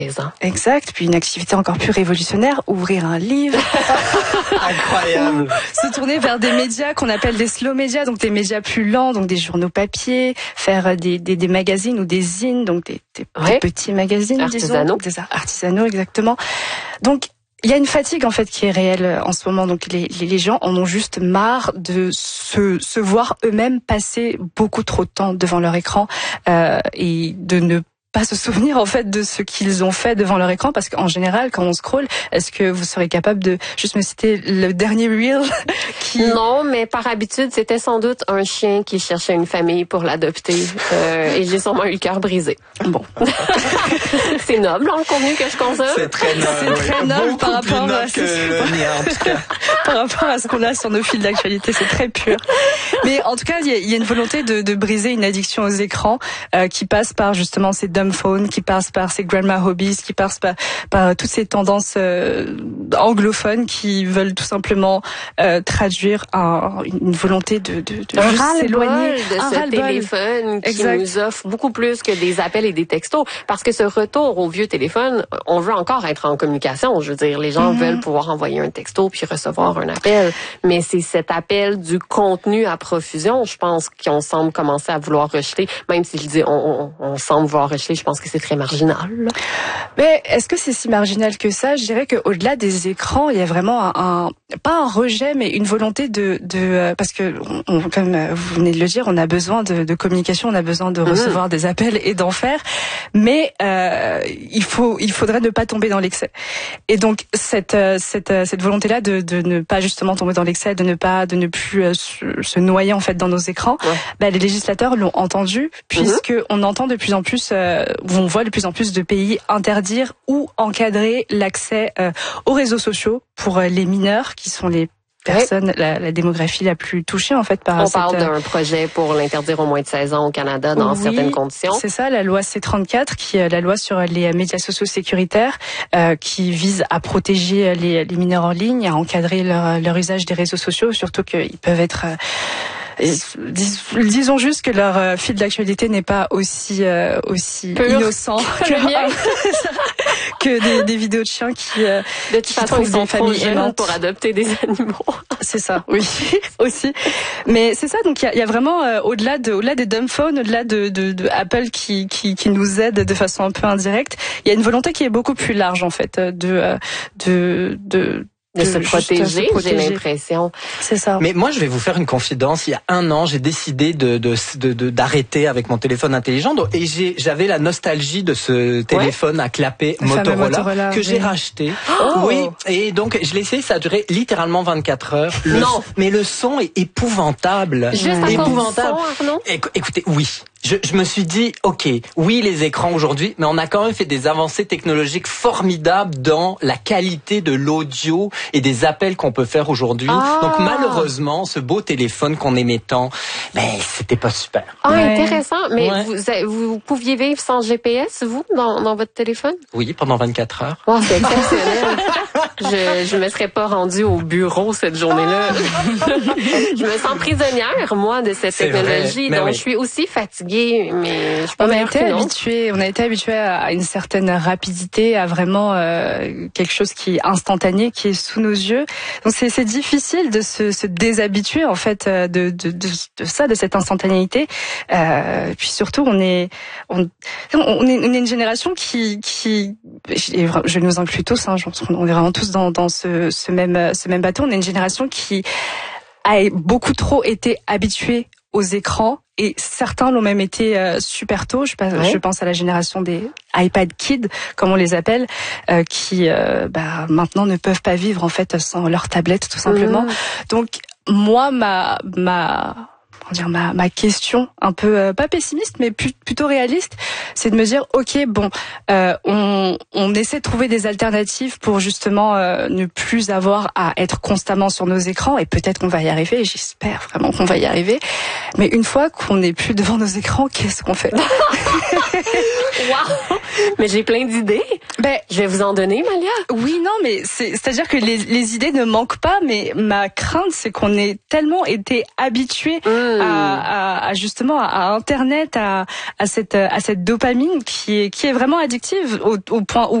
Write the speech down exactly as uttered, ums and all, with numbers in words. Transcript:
Exact. Puis une activité encore plus révolutionnaire, ouvrir un livre. Incroyable. Se tourner vers des médias qu'on appelle des slow médias, donc des médias plus lents, donc des journaux papier, faire des, des, des magazines ou des zines, donc des, des, ouais. des petits magazines, artisanaux. disons. Des artisanaux, exactement. Donc, il y a une fatigue en fait qui est réelle en ce moment. Donc les, les, les gens en ont juste marre de se, se voir eux-mêmes passer beaucoup trop de temps devant leur écran euh, et de ne pas se souvenir en fait de ce qu'ils ont fait devant leur écran, parce qu'en général quand on scrolle, est-ce que vous serez capable de juste me citer le dernier reel qui... Non, mais par habitude c'était sans doute un chien qui cherchait une famille pour l'adopter euh, et j'ai sûrement eu le cœur brisé. Bon. C'est noble hein, le contenu que je consomme. C'est très noble. C'est très noble par rapport à que le mien, en tout cas. Par rapport à ce qu'on a sur nos fils d'actualité, c'est très pur. Mais en tout cas, il y a, y a une volonté de, de briser une addiction aux écrans euh, qui passe par justement ces dumb phones, qui passe par ces grandma hobbies, qui passe par, par toutes ces tendances euh, anglophones qui veulent tout simplement euh, traduire un, une volonté de, de, de un juste s'éloigner de ce téléphone qui exact. Nous offre beaucoup plus que des appels et des textos. Parce que ce retour au vieux téléphone, on veut encore être en communication. Je veux dire, les gens mm-hmm. veulent pouvoir envoyer un texto puis recevoir un appel. Mais c'est cet appel du contenu à profusion, je pense, qu'on semble commencer à vouloir rejeter. Même si je dis on, on, on semble vouloir rejeter, je pense que c'est très marginal. Mais est-ce que c'est si marginal que ça? Je dirais qu'au-delà des écrans, il y a vraiment un, un pas un rejet, mais une volonté de, de parce que on, comme vous venez de le dire, on a besoin de, de communication, on a besoin de recevoir mmh. des appels et d'en faire. Mais euh, il faut, il faudrait ne pas tomber dans l'excès. Et donc cette cette cette volonté-là de, de ne pas justement tomber dans l'excès, de ne pas, de ne plus euh, se, se noyer en fait dans nos écrans, ouais. bah, les législateurs l'ont entendu, puisque mmh. on entend de plus en plus, euh, on voit de plus en plus de pays interdire ou encadrer l'accès euh, aux réseaux sociaux pour euh, les mineurs, qui sont les personnes, oui. la, la démographie la plus touchée en fait par On cette... parle d'un projet pour l'interdire aux moins de seize ans au Canada dans oui, certaines conditions. C'est ça, la loi C trente-quatre, qui est la loi sur les médias sociaux sécuritaires, euh, qui vise à protéger les, les mineurs en ligne, à encadrer leur, leur usage des réseaux sociaux, surtout qu'ils peuvent être... Euh, Dis, disons juste que leur euh, fil d'actualité n'est pas aussi euh, aussi Pur. innocent que, que des, des vidéos de chiens qui euh, de toute qui façon ils sont trop jeunes pour adopter des animaux. C'est ça, oui, aussi. Mais c'est ça, donc il y a, y a vraiment euh, au-delà de au-delà des dumb phones, au-delà de, de, de Apple qui, qui qui nous aide de façon un peu indirecte, il y a une volonté qui est beaucoup plus large en fait de de de De, de se protéger, se protéger. J'ai l'impression. C'est ça. Mais moi, je vais vous faire une confidence. Il y a un an, j'ai décidé de, de, de, de d'arrêter avec mon téléphone intelligent. Et j'ai, j'avais la nostalgie de ce téléphone ouais. à clapet Motorola, Motorola que oui. j'ai racheté. Oh. Oui. Et donc, je l'ai essayé, ça a duré littéralement vingt-quatre heures. Le non. Son, mais le son est épouvantable. Juste à épouvantable. Cause du son, Arnaud? Écoutez, oui. Je, je me suis dit, ok, oui, les écrans aujourd'hui, mais on a quand même fait des avancées technologiques formidables dans la qualité de l'audio et des appels qu'on peut faire aujourd'hui. Ah. Donc malheureusement, ce beau téléphone qu'on aimait tant, ben c'était pas super. Ah, ouais. Intéressant. Mais ouais. vous, vous pouviez vivre sans G P S, vous, dans, dans votre téléphone? Oui, pendant vingt-quatre heures. Wow, c'est exceptionnel. je je me serais pas rendue au bureau cette journée-là. Je me sens prisonnière, moi, de cette c'est technologie. Donc, oui. je suis aussi fatiguée. Mais je on a été habitué, on a été habitué à une certaine rapidité, à vraiment euh, quelque chose qui est instantané, qui est sous nos yeux. Donc c'est, c'est difficile de se, se déshabituer en fait de, de, de, de ça, de cette instantanéité. Euh, puis surtout, on est, on, on est, on est une génération qui, qui, je nous inclus tous, hein, je pense qu'on est vraiment tous dans, dans ce, ce même, ce même bateau. On est une génération qui a beaucoup trop été habituée aux écrans, et certains l'ont même été euh, super tôt. Je, ouais. je pense à la génération des iPad Kids, comme on les appelle, euh, qui euh, bah, maintenant ne peuvent pas vivre en fait sans leur tablette, tout simplement. Mmh. Donc moi, ma ma dire ma ma question un peu euh, pas pessimiste mais pu, plutôt réaliste, c'est de me dire ok bon euh, on on essaie de trouver des alternatives pour justement euh, ne plus avoir à être constamment sur nos écrans, et peut-être qu'on va y arriver, j'espère vraiment qu'on va y arriver, mais une fois qu'on n'est plus devant nos écrans, qu'est-ce qu'on fait? Wow! Mais j'ai plein d'idées. Ben, je vais vous en donner, Malia. Oui, non, mais c'est, c'est-à-dire que les, les idées ne manquent pas, mais ma crainte, c'est qu'on ait tellement été habitués mmh. à, à, à justement à Internet, à, à cette, à cette dopamine qui est, qui est vraiment addictive au, au point où